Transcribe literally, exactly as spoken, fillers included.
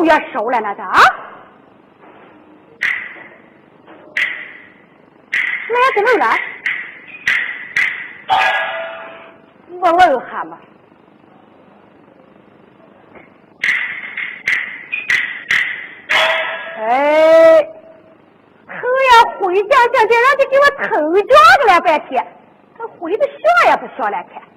六月收了那个啊？那也怎么了？我问哈嘛。哎，头呀回家想想让他给我偷抓个了半天，他回的笑也不笑来看。